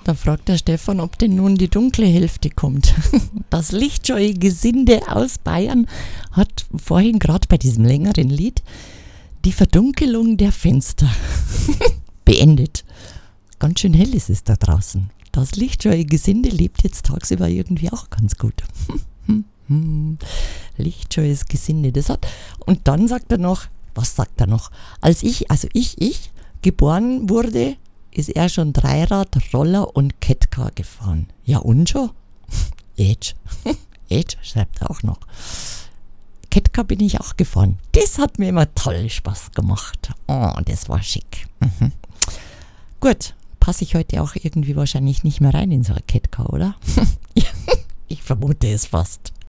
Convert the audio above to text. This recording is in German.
Da fragt der Stefan, ob denn nun die dunkle Hälfte kommt. Das lichtscheue Gesinde aus Bayern hat vorhin gerade bei diesem längeren Lied die Verdunkelung der Fenster beendet. Ganz schön hell ist es da draußen. Das lichtscheue Gesinde lebt jetzt tagsüber irgendwie auch ganz gut. Lichtscheues Gesinde, das hat. Und dann sagt er noch, was sagt er noch? Als ich geboren wurde, ist er schon Dreirad, Roller und Catcar gefahren. Ja und schon? Edge. Edge schreibt er auch noch. Catcar bin ich auch gefahren. Das hat mir immer toll Spaß gemacht. Oh, das war schick. Gut, passe ich heute auch irgendwie wahrscheinlich nicht mehr rein in so eine Catcar, oder? Ich vermute es fast.